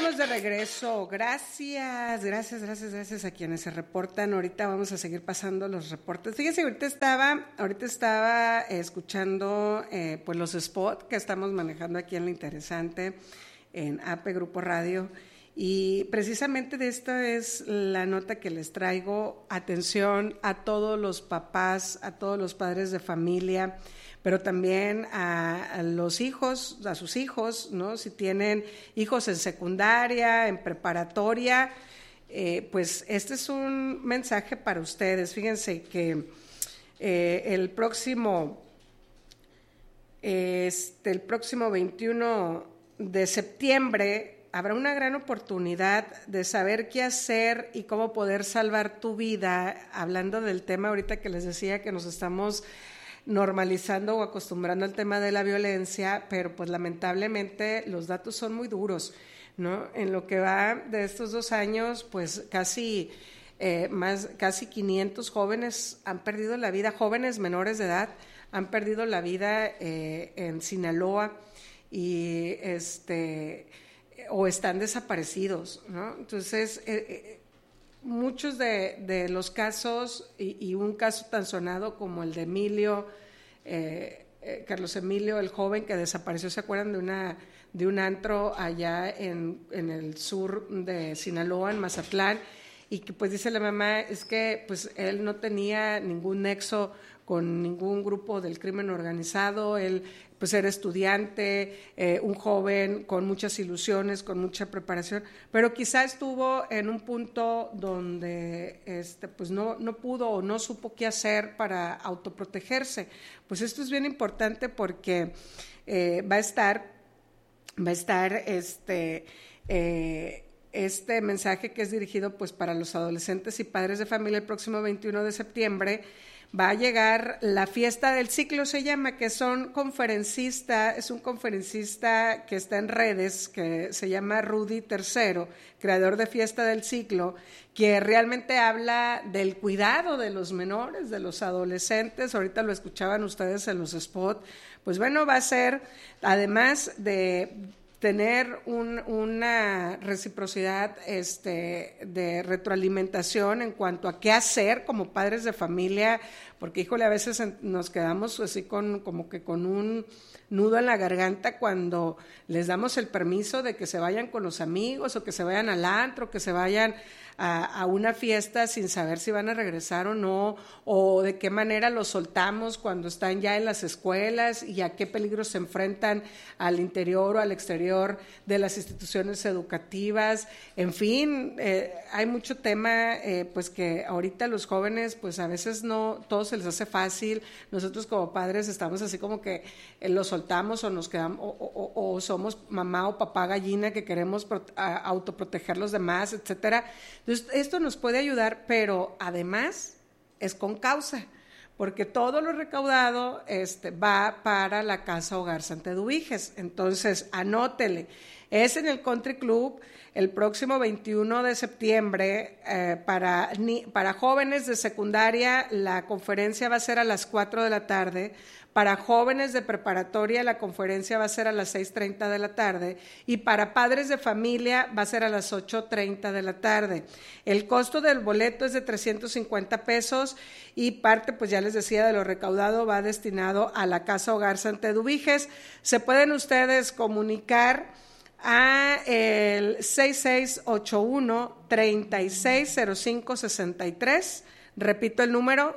estamos de regreso. Gracias a quienes se reportan. Ahorita vamos a seguir pasando los reportes. Fíjense, ahorita estaba escuchando pues los spots que estamos manejando aquí en La Interesante, en AP Grupo Radio. Y precisamente de esta es la nota que les traigo. Atención a todos los papás, a todos los padres de familia, pero también a los hijos, a sus hijos, ¿no? Si tienen hijos en secundaria, en preparatoria, pues este es un mensaje para ustedes. Fíjense que el próximo 21 de septiembre habrá una gran oportunidad de saber qué hacer y cómo poder salvar tu vida, hablando del tema ahorita que les decía que nos estamos normalizando o acostumbrando al tema de la violencia, pero pues lamentablemente los datos son muy duros, ¿no? En lo que va de estos 2 años, pues casi 500 jóvenes han perdido la vida, jóvenes menores de edad han perdido la vida en Sinaloa y o están desaparecidos, ¿no? Entonces, muchos de los casos, y un caso tan sonado como el de Emilio, Carlos Emilio, el joven que desapareció, ¿se acuerdan de un antro allá en el sur de Sinaloa, en Mazatlán? Y que pues dice la mamá, es que pues él no tenía ningún nexo con ningún grupo del crimen organizado, él pues era estudiante, un joven con muchas ilusiones, con mucha preparación, pero quizá estuvo en un punto donde pues no pudo o no supo qué hacer para autoprotegerse. Pues esto es bien importante porque va a estar este mensaje que es dirigido pues para los adolescentes y padres de familia el próximo 21 de septiembre. Va a llegar la fiesta del ciclo, se llama, que es un conferencista que está en redes, que se llama Rudy III, creador de Fiesta del Ciclo, que realmente habla del cuidado de los menores, de los adolescentes. Ahorita lo escuchaban ustedes en los spots. Pues bueno, va a ser, además de tener una reciprocidad de retroalimentación en cuanto a qué hacer como padres de familia, porque híjole, a veces nos quedamos así como que con un nudo en la garganta cuando les damos el permiso de que se vayan con los amigos o que se vayan al antro, que se vayan a una fiesta sin saber si van a regresar o no, o de qué manera los soltamos cuando están ya en las escuelas y a qué peligros se enfrentan al interior o al exterior de las instituciones educativas. En fin, hay mucho tema, pues que ahorita los jóvenes, pues a veces no, todo se les hace fácil. Nosotros como padres estamos así como que los soltamos o nos quedamos, o somos mamá o papá gallina que queremos autoproteger los demás, etcétera. Entonces, esto nos puede ayudar, pero además es con causa, porque todo lo recaudado va para la Casa Hogar Santa Eduviges. Entonces, anótele. Es en el Country Club el próximo 21 de septiembre para jóvenes de secundaria. La conferencia va a ser a las 4 de la tarde. Para jóvenes de preparatoria la conferencia va a ser a las 6:30 de la tarde y para padres de familia va a ser a las 8:30 de la tarde. El costo del boleto es de 350 pesos y parte, pues ya les decía, de lo recaudado va destinado a la Casa Hogar Santa Eduviges. Se pueden ustedes comunicar a el 6681-360563. Repito el número,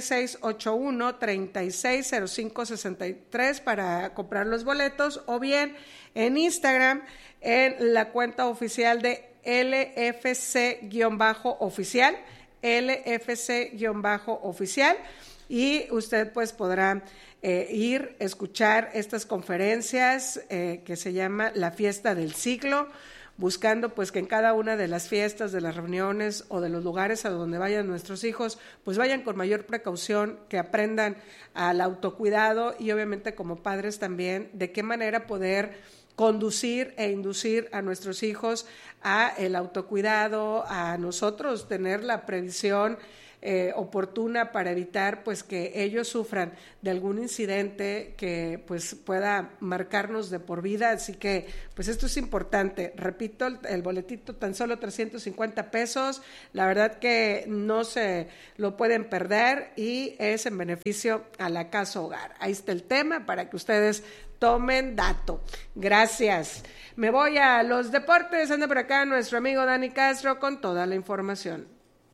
6681-360563 para comprar los boletos, o bien en Instagram en la cuenta oficial de LFC-oficial, LFC-oficial, y usted pues podrá escuchar estas conferencias que se llama La Fiesta del Ciclo, buscando pues que en cada una de las fiestas, de las reuniones o de los lugares a donde vayan nuestros hijos, pues vayan con mayor precaución, que aprendan al autocuidado y obviamente como padres también de qué manera poder conducir e inducir a nuestros hijos a el autocuidado, a nosotros tener la previsión oportuna para evitar pues que ellos sufran de algún incidente que pues pueda marcarnos de por vida. Así que pues esto es importante. Repito, el boletito tan solo 350 pesos, la verdad que no se lo pueden perder y es en beneficio a la casa hogar. Ahí está el tema para que ustedes tomen dato. Gracias. Me voy a los deportes. Anda por acá nuestro amigo Dani Castro con toda la información.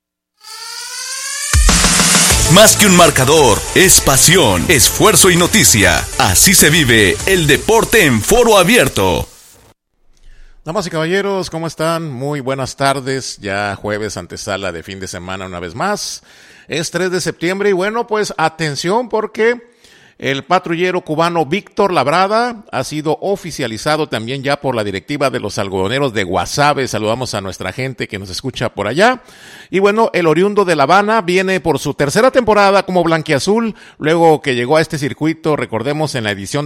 Más que un marcador, es pasión, esfuerzo y noticia. Así se vive el deporte en Foro Abierto. Damas y caballeros, ¿cómo están? Muy buenas tardes. Ya jueves, antesala de fin de semana una vez más. Es 3 de septiembre y bueno, pues atención porque el patrullero cubano Víctor Labrada ha sido oficializado también ya por la directiva de los algodoneros de Guasave. Saludamos a nuestra gente que nos escucha por allá. Y bueno, el oriundo de La Habana viene por su tercera temporada como blanquiazul, luego que llegó a este circuito, recordemos, en la edición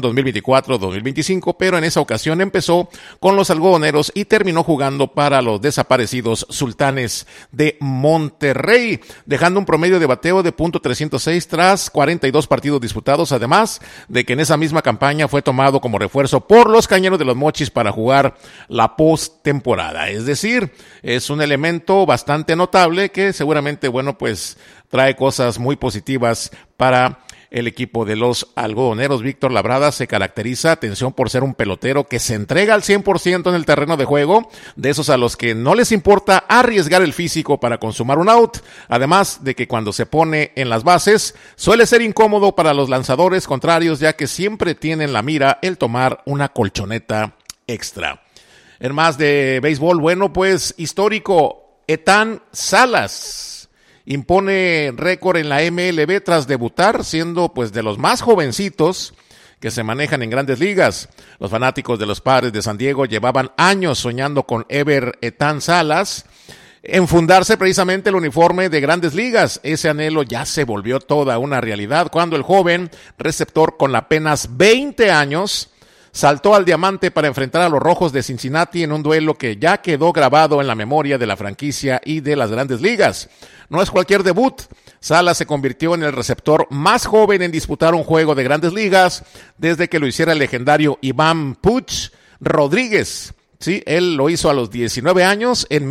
2024-2025, pero en esa ocasión empezó con los algodoneros y terminó jugando para los desaparecidos Sultanes de Monterrey, dejando un promedio de bateo de .306 tras 42 partidos disputados, además de que en esa misma campaña fue tomado como refuerzo por los Cañeros de los Mochis para jugar la postemporada. Es decir, es un elemento bastante notable que seguramente, bueno, pues trae cosas muy positivas para el equipo de los algodoneros. Víctor Labrada se caracteriza, atención, por ser un pelotero que se entrega al 100% en el terreno de juego, de esos a los que no les importa arriesgar el físico para consumar un out, además de que cuando se pone en las bases suele ser incómodo para los lanzadores contrarios, ya que siempre tienen en la mira el tomar una colchoneta extra. En más de béisbol, bueno, pues histórico, Ethan Salas impone récord en la MLB tras debutar, siendo pues de los más jovencitos que se manejan en grandes ligas. Los fanáticos de los Padres de San Diego llevaban años soñando con ver Ethan Salas enfundarse precisamente el uniforme de grandes ligas. Ese anhelo ya se volvió toda una realidad cuando el joven receptor con apenas 20 años saltó al diamante para enfrentar a los Rojos de Cincinnati en un duelo que ya quedó grabado en la memoria de la franquicia y de las grandes ligas. No es cualquier debut. Salas se convirtió en el receptor más joven en disputar un juego de grandes ligas desde que lo hiciera el legendario Iván Puch Rodríguez. Sí, él lo hizo a los 19 años en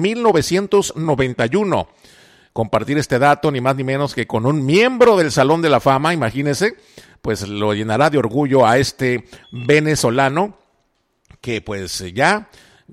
1991. Compartir este dato ni más ni menos que con un miembro del Salón de la Fama, imagínense, pues lo llenará de orgullo a este venezolano que pues ya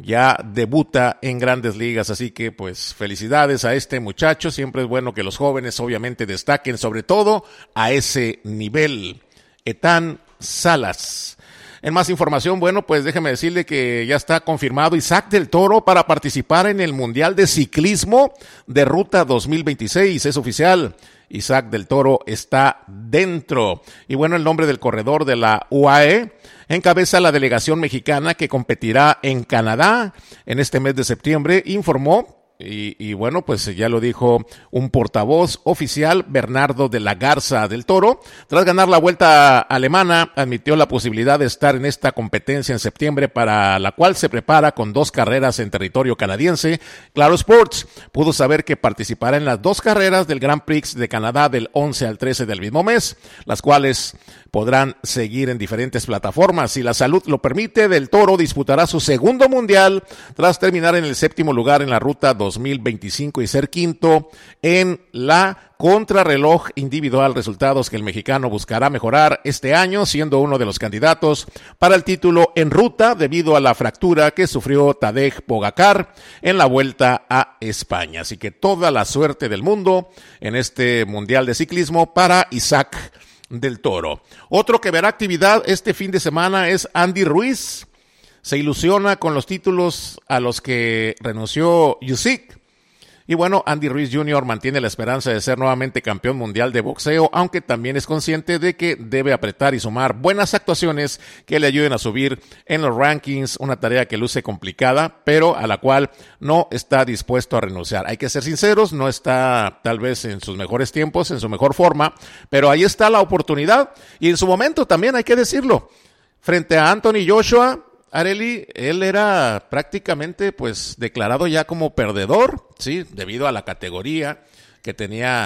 debuta en grandes ligas. Así que pues felicidades a este muchacho. Siempre es bueno que los jóvenes obviamente destaquen, sobre todo a ese nivel. Ethan Salas. En más información, bueno, pues déjeme decirle que ya está confirmado Isaac del Toro para participar en el Mundial de Ciclismo de Ruta 2026. Es oficial. Isaac del Toro está dentro. Y bueno, el nombre del corredor de la UAE encabeza la delegación mexicana que competirá en Canadá en este mes de septiembre, informó. Y bueno, pues ya lo dijo un portavoz oficial, Bernardo de la Garza del Toro. Tras ganar la Vuelta Alemana, admitió la posibilidad de estar en esta competencia en septiembre, para la cual se prepara con 2 carreras en territorio canadiense. Claro Sports pudo saber que participará en las 2 carreras del Grand Prix de Canadá del 11 al 13 del mismo mes, las cuales podrán seguir en diferentes plataformas. Si la salud lo permite, del Toro disputará su segundo mundial tras terminar en el 7º lugar en la Ruta 2025 y ser quinto en la contrarreloj individual, resultados que el mexicano buscará mejorar este año, siendo uno de los candidatos para el título en ruta debido a la fractura que sufrió Tadej Pogacar en la Vuelta a España. Así que toda la suerte del mundo en este mundial de ciclismo para Isaac del Toro. Otro que verá actividad este fin de semana es Andy Ruiz. Se ilusiona con los títulos a los que renunció Usyk. Y bueno, Andy Ruiz Jr. mantiene la esperanza de ser nuevamente campeón mundial de boxeo, aunque también es consciente de que debe apretar y sumar buenas actuaciones que le ayuden a subir en los rankings, una tarea que luce complicada, pero a la cual no está dispuesto a renunciar. Hay que ser sinceros, no está tal vez en sus mejores tiempos, en su mejor forma, pero ahí está la oportunidad y en su momento también hay que decirlo. Frente a Anthony Joshua, Arely, él era prácticamente pues declarado ya como perdedor, sí, debido a la categoría que tenía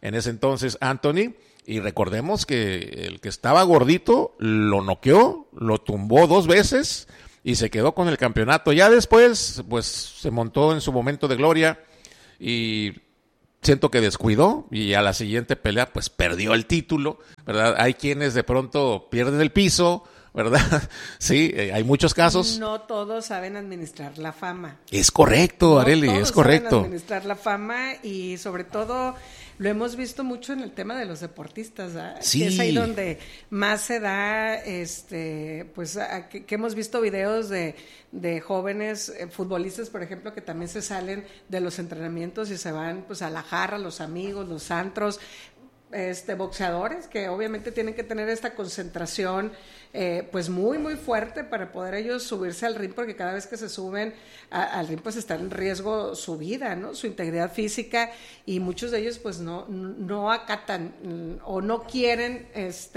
en ese entonces Anthony, y recordemos que el que estaba gordito lo noqueó, lo tumbó 2 veces y se quedó con el campeonato. Ya después, pues se montó en su momento de gloria y siento que descuidó, y a la siguiente pelea pues perdió el título, ¿verdad? Hay quienes de pronto pierden el piso, ¿verdad? Sí, hay muchos casos. No todos saben administrar la fama. Es correcto, Arely, todos es correcto. saben administrar la fama, y sobre todo lo hemos visto mucho en el tema de los deportistas, ¿verdad? Sí. Que es ahí donde más se da, pues que hemos visto videos de jóvenes futbolistas, por ejemplo, que también se salen de los entrenamientos y se van pues a la jarra, los amigos, los antros. Boxeadores que obviamente tienen que tener esta concentración pues muy muy fuerte para poder ellos subirse al ring, porque cada vez que se suben al ring pues está en riesgo su vida, ¿no? Su integridad física, y muchos de ellos pues no acatan o no quieren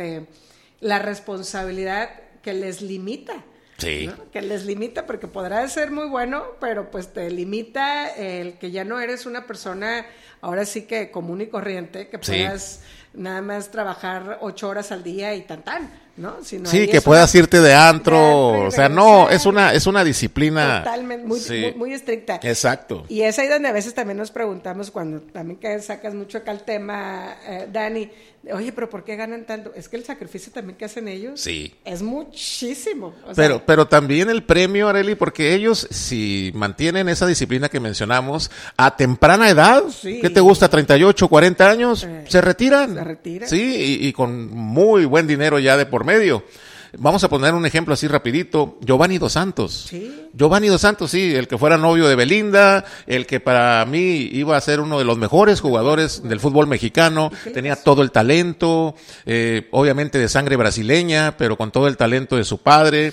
la responsabilidad que les limita. Sí. ¿No? Que les limita, porque podrás ser muy bueno, pero pues te limita el que ya no eres una persona ahora sí que común y corriente, que puedas nada más trabajar 8 horas al día y tan, ¿no? Sino sí, que puedas irte de antro, o sea, no, es una disciplina totalmente muy estricta. Exacto. Y es ahí donde a veces también nos preguntamos, cuando también que sacas mucho acá el tema, Dani, oye, pero ¿por qué ganan tanto? Es que el sacrificio también que hacen ellos es muchísimo. Pero también el premio, Arely, porque ellos, si mantienen esa disciplina que mencionamos, a temprana edad, ¿qué te gusta? 38, 40 años, se retiran. Se retiran. Sí, y con muy buen dinero ya de por medio. Vamos a poner un ejemplo así rapidito. Giovanni Dos Santos. Sí. Giovanni Dos Santos, sí, el que fuera novio de Belinda, el que para mí iba a ser uno de los mejores jugadores del fútbol mexicano, tenía todo el talento, obviamente de sangre brasileña, pero con todo el talento de su padre.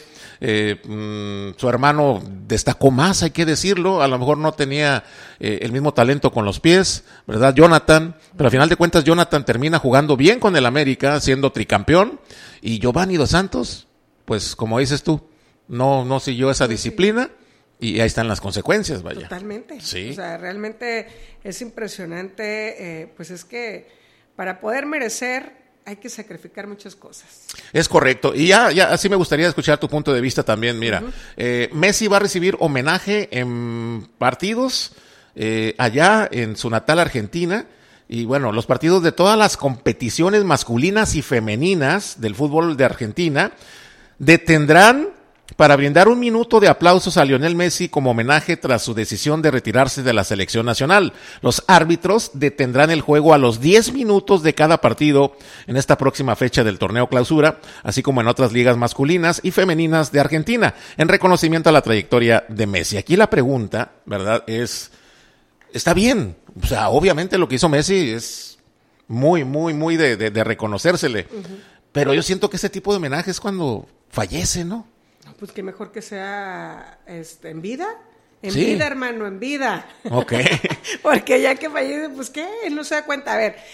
Su hermano destacó más, hay que decirlo, a lo mejor no tenía el mismo talento con los pies, ¿verdad? Jonathan, pero al final de cuentas Jonathan termina jugando bien con el América, siendo tricampeón, y Giovanni Dos Santos, pues como dices tú, no siguió esa disciplina, y ahí están las consecuencias, vaya. Totalmente. Sí. O sea, realmente es impresionante, pues es que para poder merecer hay que sacrificar muchas cosas. Es correcto. Y ya así me gustaría escuchar tu punto de vista también. Mira, Messi va a recibir homenaje en partidos allá en su natal Argentina. Y bueno, los partidos de todas las competiciones masculinas y femeninas del fútbol de Argentina detendrán para brindar un minuto de aplausos a Lionel Messi como homenaje tras su decisión de retirarse de la selección nacional. Los árbitros detendrán el juego a los 10 minutos de cada partido en esta próxima fecha del torneo clausura, así como en otras ligas masculinas y femeninas de Argentina, en reconocimiento a la trayectoria de Messi. Aquí la pregunta, ¿verdad?, está bien. O sea, obviamente lo que hizo Messi es muy, muy, muy de reconocérsele. Pero yo siento que ese tipo de homenaje es cuando fallece, ¿no? Pues que mejor que sea en vida. En Sí. vida, hermano, en vida. Ok. Porque ya que fallece, pues qué, él no se da cuenta. A ver,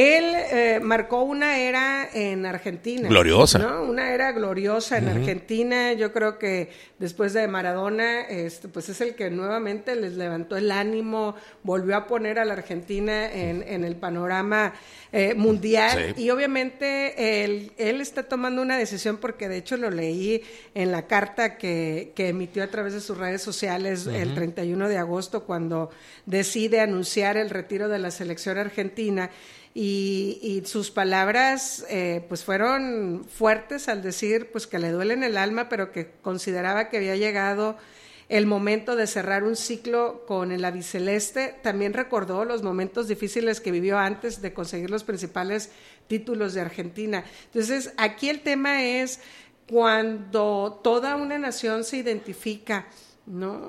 él marcó una era en Argentina. Gloriosa. ¿No? Una era gloriosa en Argentina. Yo creo que después de Maradona, pues es el que nuevamente les levantó el ánimo, volvió a poner a la Argentina en el panorama mundial. Sí. Y obviamente él está tomando una decisión, porque de hecho lo leí en la carta que emitió a través de sus redes sociales el 31 de agosto, cuando decide anunciar el retiro de la selección argentina. Y sus palabras pues fueron fuertes al decir pues que le duele en el alma, pero que consideraba que había llegado el momento de cerrar un ciclo con el albiceleste. También recordó los momentos difíciles que vivió antes de conseguir los principales títulos de Argentina. Entonces, aquí el tema es cuando toda una nación se identifica, ¿no?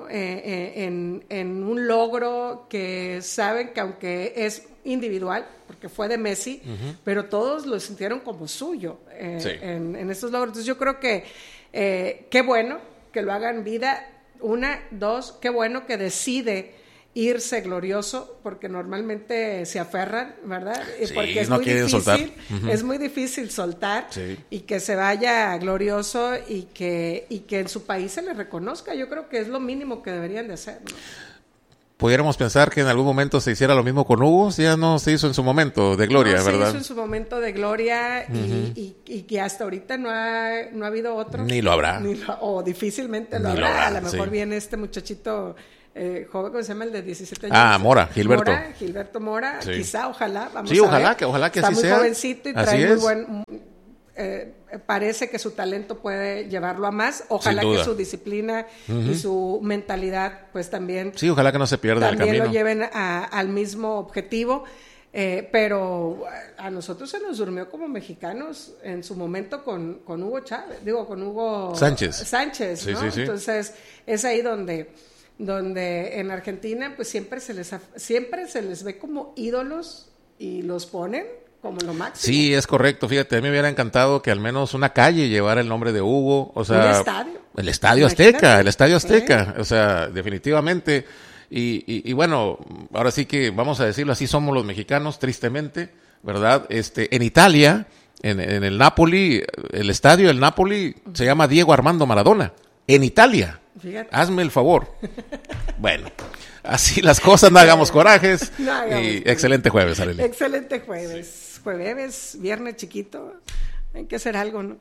En un logro que saben que aunque es individual, porque fue de Messi, pero todos lo sintieron como suyo en estos logros. Entonces yo creo que qué bueno que lo hagan vida. 1, 2, qué bueno que decide irse glorioso, porque normalmente se aferran, ¿verdad? Sí, porque es no muy quieren difícil, soltar. es muy difícil soltar, Sí. y que se vaya glorioso y que en su país se le reconozca. Yo creo que es lo mínimo que deberían de hacer, ¿no? pudiéramos pensar que en algún momento se hiciera lo mismo con Hugo. Ya no se hizo en su momento de gloria, no ¿verdad? Se hizo en su momento de gloria y que hasta ahorita no ha habido otro. Ni lo habrá. O difícilmente lo habrá. A lo mejor viene este muchachito joven, ¿cómo se llama? El de 17 años. Gilberto. Gilberto Mora, sí. Quizá, ojalá. Vamos sí, a ojalá ver. que así sea. Está muy jovencito y trae muy buen... parece que su talento puede llevarlo a más. Ojalá que su disciplina y su mentalidad pues también... Sí, ojalá que no se pierda el camino. También lo lleven al mismo objetivo. Pero a nosotros se nos durmió como mexicanos en su momento con Hugo Chávez, con Hugo Sánchez, sí, ¿no? Sí. Entonces es ahí donde en Argentina pues siempre se les ve como ídolos y los ponen como lo máximo. Sí, es correcto. Fíjate, a mí me hubiera encantado que al menos una calle llevara el nombre de Hugo. O sea, un estadio. El Estadio Azteca. O sea, definitivamente. Y bueno, ahora sí que vamos a decirlo así, somos los mexicanos, tristemente, ¿verdad? En Italia, en el Napoli, el estadio del Napoli se llama Diego Armando Maradona. En Italia. Fíjate. Hazme el favor. Bueno, así las cosas, no hagamos corajes. Excelente jueves, Arely. Excelente jueves. Jueves, viernes chiquito. Hay que hacer algo, ¿no?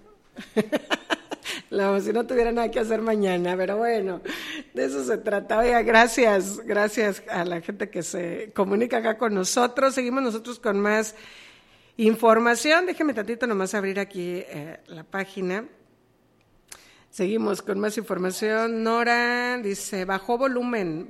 Si no tuviera nada que hacer mañana, pero bueno, de eso se trata. Oiga, gracias a la gente que se comunica acá con nosotros. Seguimos nosotros con más información. Déjeme tantito nomás abrir aquí la página. Seguimos con más información. Nora dice, bajo volumen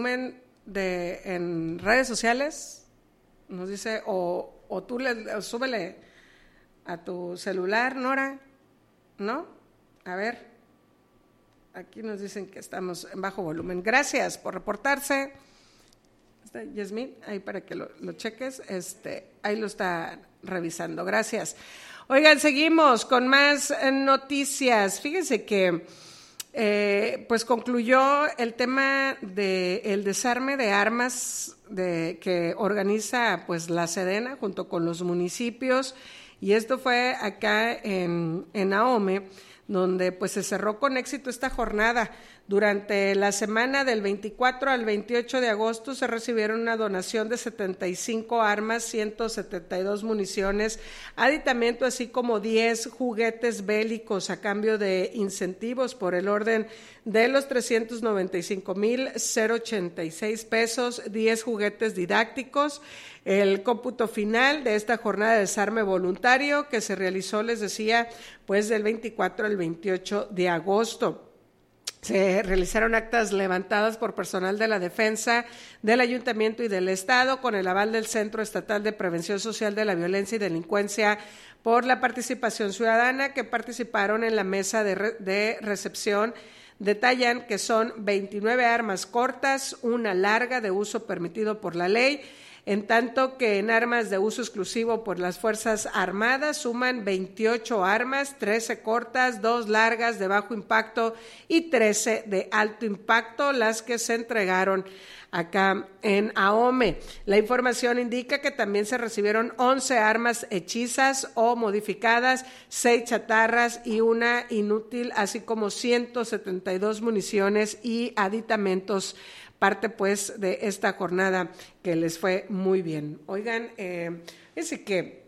en redes sociales, nos dice, o tú súbele a tu celular, Nora, ¿no? A ver, aquí nos dicen que estamos en bajo volumen. Gracias por reportarse. Está Yasmín, ahí para que lo cheques, ahí lo está revisando. Gracias. Oigan, seguimos con más noticias. Fíjense que pues concluyó el tema del desarme de armas que organiza pues la Sedena junto con los municipios, y esto fue acá en Ahome, donde pues se cerró con éxito esta jornada. Durante la semana del 24 al 28 de agosto se recibieron una donación de 75 armas, 172 municiones, aditamento, así como 10 juguetes bélicos a cambio de incentivos por el orden de los 395,086 pesos, 10 juguetes didácticos. El cómputo final de esta jornada de desarme voluntario que se realizó, les decía, pues del 24 al 28 de agosto. Se realizaron actas levantadas por personal de la defensa, del Ayuntamiento y del Estado, con el aval del Centro Estatal de Prevención Social de la Violencia y Delincuencia por la participación ciudadana, que participaron en la mesa de recepción. Detallan que son 29 armas cortas, una larga de uso permitido por la ley, en tanto que en armas de uso exclusivo por las Fuerzas Armadas suman 28 armas, 13 cortas, 2 largas de bajo impacto y 13 de alto impacto, las que se entregaron acá en Ahome. La información indica que también se recibieron 11 armas hechizas o modificadas, 6 chatarras y una inútil, así como 172 municiones y aditamentos, parte pues de esta jornada que les fue muy bien. Oigan, es que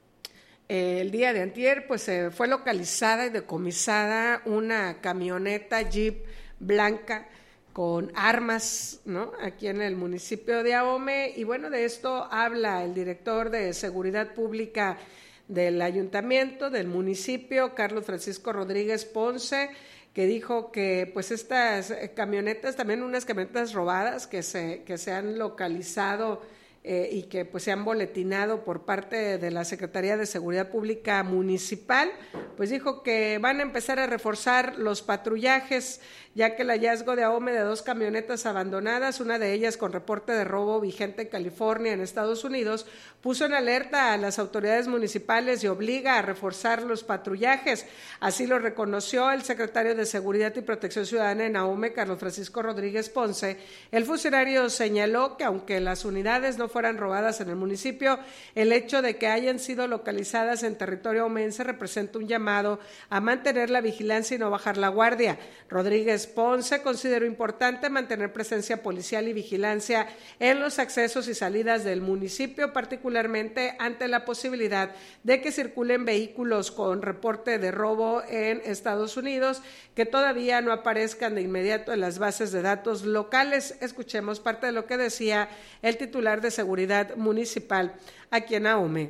el día de antier pues fue localizada y decomisada una camioneta Jeep blanca con armas, ¿no? Aquí en el municipio de Ahome, y bueno, de esto habla el director de Seguridad Pública del Ayuntamiento, del municipio, Carlos Francisco Rodríguez Ponce, que dijo que pues estas camionetas, también unas camionetas robadas que se han localizado y que pues se han boletinado por parte de la Secretaría de Seguridad Pública Municipal, pues dijo que van a empezar a reforzar los patrullajes, ya que el hallazgo de Ahome de 2 camionetas abandonadas, una de ellas con reporte de robo vigente en California, en Estados Unidos, puso en alerta a las autoridades municipales y obliga a reforzar los patrullajes. Así lo reconoció el secretario de Seguridad y Protección Ciudadana en Ahome, Carlos Francisco Rodríguez Ponce. El funcionario señaló que aunque las unidades no fueran robadas en el municipio. El hecho de que hayan sido localizadas en territorio aumense representa un llamado a mantener la vigilancia y no bajar la guardia. Rodríguez Ponce consideró importante mantener presencia policial y vigilancia en los accesos y salidas del municipio, particularmente ante la posibilidad de que circulen vehículos con reporte de robo en Estados Unidos que todavía no aparezcan de inmediato en las bases de datos locales. Escuchemos parte de lo que decía el titular de Seguridad Municipal aquí en Ahome.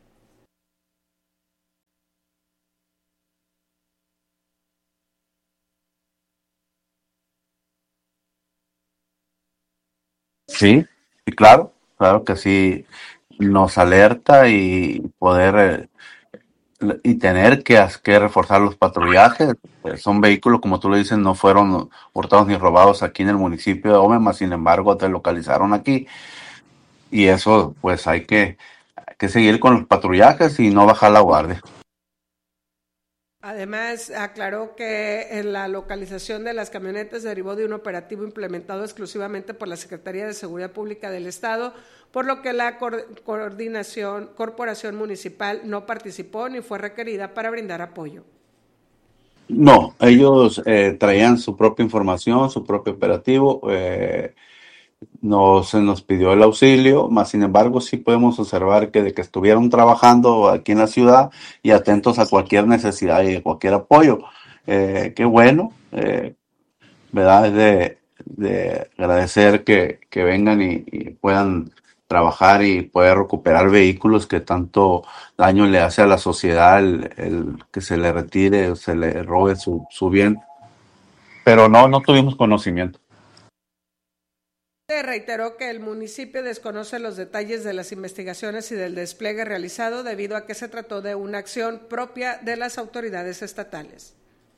Sí, sí, claro, claro que sí nos alerta y poder y tener que reforzar los patrullajes. Son vehículos, como tú lo dices, no fueron hurtados ni robados aquí en el municipio de Ome, mas sin embargo te localizaron aquí y eso pues hay que seguir con los patrullajes y no bajar la guardia. Además, aclaró que en la localización de las camionetas derivó de un operativo implementado exclusivamente por la Secretaría de Seguridad Pública del Estado, por lo que la corporación municipal no participó ni fue requerida para brindar apoyo. No, ellos traían su propia información, su propio operativo. No se nos pidió el auxilio, mas sin embargo sí podemos observar que de que estuvieron trabajando aquí en la ciudad y atentos a cualquier necesidad y a cualquier apoyo. Qué bueno, ¿verdad? Es de agradecer que vengan y puedan trabajar y poder recuperar vehículos que tanto daño le hace a la sociedad el que se le retire o se le robe su bien. Pero no tuvimos conocimiento. Reiteró que el municipio desconoce los detalles de las investigaciones y del despliegue realizado debido a que se trató de una acción propia de las autoridades estatales.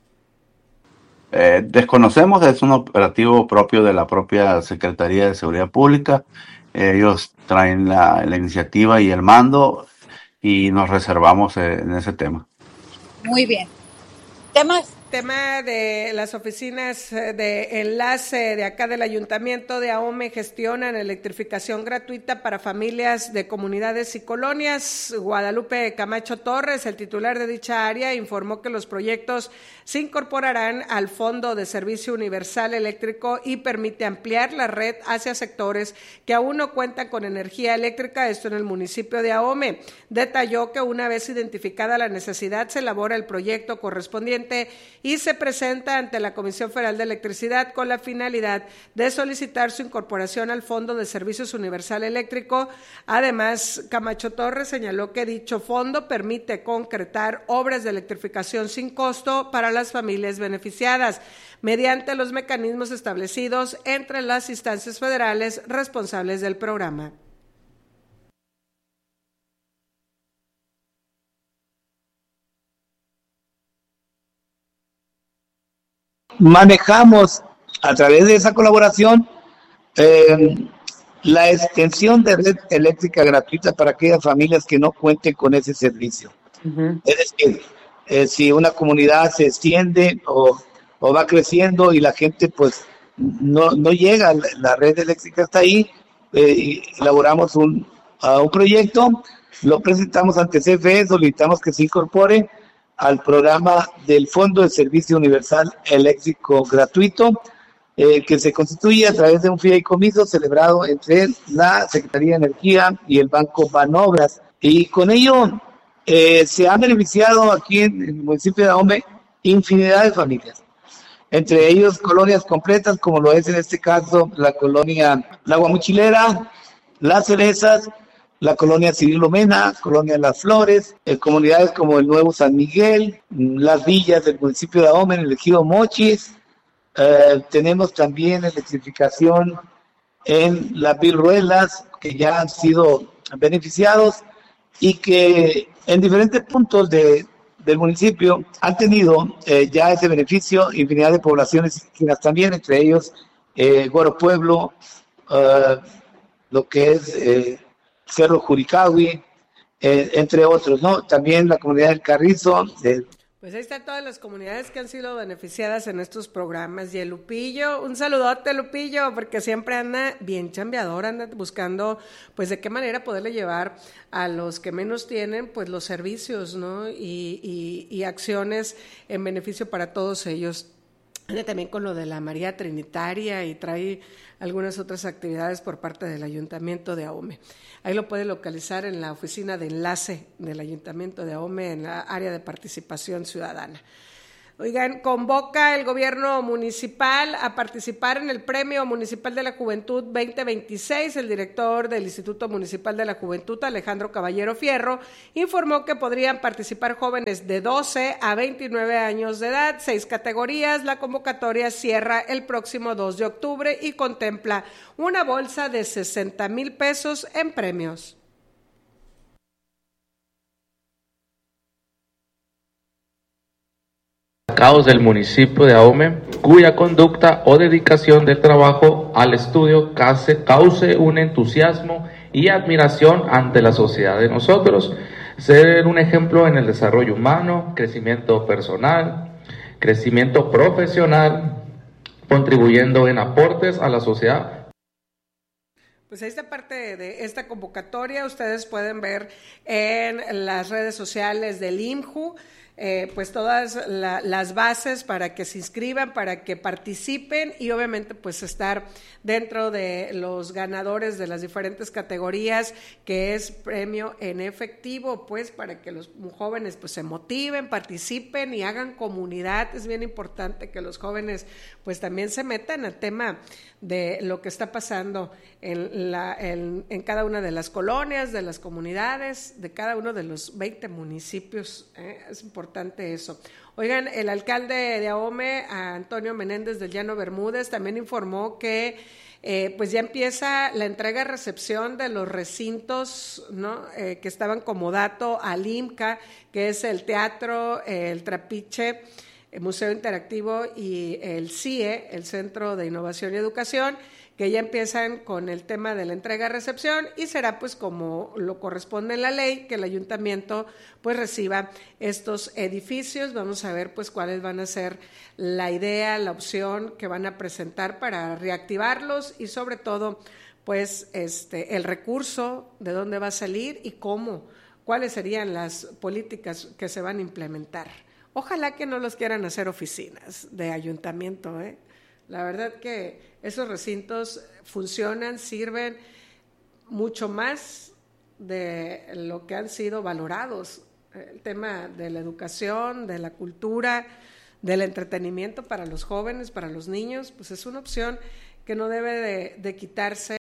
Desconocemos, es un operativo propio de la propia Secretaría de Seguridad Pública. Ellos traen la iniciativa y el mando y nos reservamos en ese tema. Muy bien. Tema de las oficinas de enlace de acá del Ayuntamiento de Ahome gestionan electrificación gratuita para familias de comunidades y colonias. Guadalupe Camacho Torres, el titular de dicha área, informó que los proyectos se incorporarán al Fondo de Servicio Universal Eléctrico y permite ampliar la red hacia sectores que aún no cuentan con energía eléctrica, esto en el municipio de Ahome. Detalló que una vez identificada la necesidad se elabora el proyecto correspondiente y se presenta ante la Comisión Federal de Electricidad con la finalidad de solicitar su incorporación al Fondo de Servicios Universal Eléctrico. Además, Camacho Torres señaló que dicho fondo permite concretar obras de electrificación sin costo para las familias beneficiadas, mediante los mecanismos establecidos entre las instancias federales responsables del programa. Manejamos a través de esa colaboración la extensión de red eléctrica gratuita para aquellas familias que no cuenten con ese servicio. Uh-huh. Es decir, si una comunidad se extiende o va creciendo y la gente pues no llega, la red eléctrica está ahí, elaboramos un proyecto, lo presentamos ante CFE, solicitamos que se incorpore al programa del Fondo de Servicio Universal Eléctrico Gratuito, que se constituye a través de un fideicomiso celebrado entre la Secretaría de Energía y el Banco Banobras. Y con ello se han beneficiado aquí en el municipio de Ahome infinidad de familias, entre ellos colonias completas, como lo es en este caso la colonia La Guamuchilera, Las Cerezas, la colonia Cirilo Mena, colonia Las Flores, comunidades como el Nuevo San Miguel, las villas del municipio de Ahome, en el ejido Mochis. Tenemos también electrificación en las Virruelas, que ya han sido beneficiados y que en diferentes puntos del municipio han tenido ya ese beneficio, infinidad de poblaciones también, entre ellos Goro Pueblo, lo que es Cerro Juricahui, entre otros, ¿no? También la comunidad del Carrizo. Pues ahí están todas las comunidades que han sido beneficiadas en estos programas. Y el Lupillo, un saludote Lupillo, porque siempre anda bien chambeador, anda buscando pues de qué manera poderle llevar a los que menos tienen pues los servicios, ¿no? Y acciones en beneficio para todos ellos. Anda también con lo de la María Trinitaria y trae algunas otras actividades por parte del Ayuntamiento de Ahome. Ahí lo puede localizar en la oficina de enlace del Ayuntamiento de Ahome, en la área de participación ciudadana. Oigan, convoca el gobierno municipal a participar en el Premio Municipal de la Juventud 2026. El director del Instituto Municipal de la Juventud, Alejandro Caballero Fierro, informó que podrían participar jóvenes de 12 a 29 años de edad, 6 categorías. La convocatoria cierra el próximo 2 de octubre y contempla una bolsa de 60,000 pesos en premios. Del municipio de Ahome, cuya conducta o dedicación del trabajo al estudio cause un entusiasmo y admiración ante la sociedad de nosotros, ser un ejemplo en el desarrollo humano, crecimiento personal, crecimiento profesional, contribuyendo en aportes a la sociedad. Pues ahí está parte de esta convocatoria, ustedes pueden ver en las redes sociales del IMJU, pues todas las bases para que se inscriban, para que participen y obviamente pues estar dentro de los ganadores de las diferentes categorías, que es premio en efectivo, pues para que los jóvenes pues se motiven, participen y hagan comunidad. Es bien importante que los jóvenes pues también se metan al tema de lo que está pasando en cada una de las colonias, de las comunidades, de cada uno de los 20 municipios. Es importante eso. Oigan, el alcalde de Ahome, Antonio Menéndez del Llano Bermúdez, también informó que pues ya empieza la entrega-recepción de los recintos, ¿no? Que estaban como dato al IMCA, que es el Teatro, el Trapiche, el Museo Interactivo y el CIE, el Centro de Innovación y Educación, que ya empiezan con el tema de la entrega-recepción y será pues como lo corresponde en la ley, que el ayuntamiento pues reciba estos edificios. Vamos a ver pues cuáles van a ser la idea, la opción que van a presentar para reactivarlos y sobre todo pues el recurso, de dónde va a salir y cómo, cuáles serían las políticas que se van a implementar. Ojalá que no los quieran hacer oficinas de ayuntamiento, ¿eh? La verdad que esos recintos funcionan, sirven mucho más de lo que han sido valorados. El tema de la educación, de la cultura, del entretenimiento para los jóvenes, para los niños, pues es una opción que no debe de quitarse.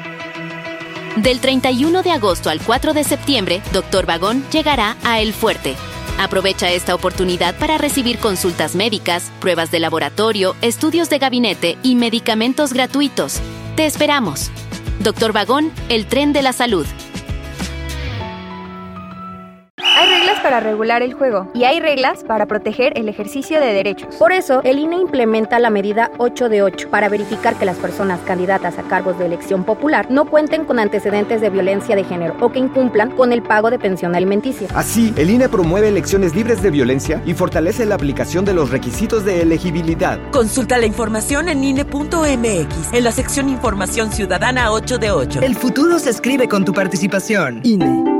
Del 31 de agosto al 4 de septiembre, Dr. Vagón llegará a El Fuerte. Aprovecha esta oportunidad para recibir consultas médicas, pruebas de laboratorio, estudios de gabinete y medicamentos gratuitos. Te esperamos. Dr. Vagón, el tren de la salud. Hay reglas para regular el juego y hay reglas para proteger el ejercicio de derechos. Por eso, el INE implementa la medida 8 de 8 para verificar que las personas candidatas a cargos de elección popular no cuenten con antecedentes de violencia de género o que incumplan con el pago de pensión alimenticia. Así, el INE promueve elecciones libres de violencia y fortalece la aplicación de los requisitos de elegibilidad. Consulta la información en INE.mx, en la sección Información Ciudadana 8 de 8. El futuro se escribe con tu participación. INE.